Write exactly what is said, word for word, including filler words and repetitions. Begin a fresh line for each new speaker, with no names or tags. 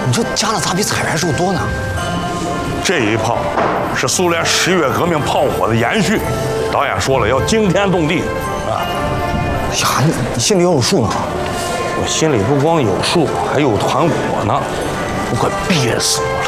你这加的咋比彩排时候多呢？
这一炮是苏联十月革命炮火的延续，导演说了要惊天动地啊！
呀，你你心里要有数呢。
我心里不光有数，还有团伙呢，我快憋死了。